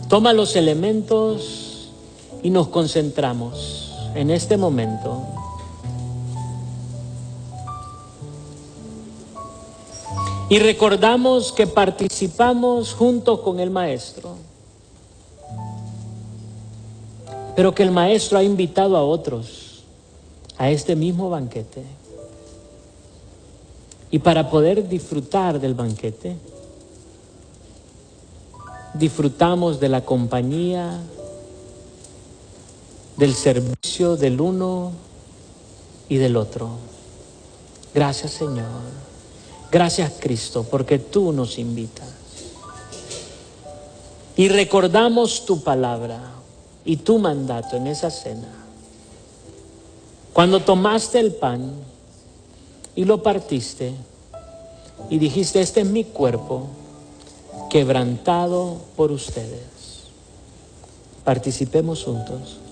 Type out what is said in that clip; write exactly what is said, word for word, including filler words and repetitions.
Toma los elementos y nos concentramos en este momento. Y recordamos que participamos junto con el Maestro, pero que el Maestro ha invitado a otros a este mismo banquete. Y para poder disfrutar del banquete, disfrutamos de la compañía, del servicio del uno y del otro. Gracias, Señor. Gracias, Cristo, porque tú nos invitas. Y recordamos tu palabra y tu mandato en esa cena. Cuando tomaste el pan y lo partiste y dijiste: este es mi cuerpo quebrantado por ustedes. Participemos juntos.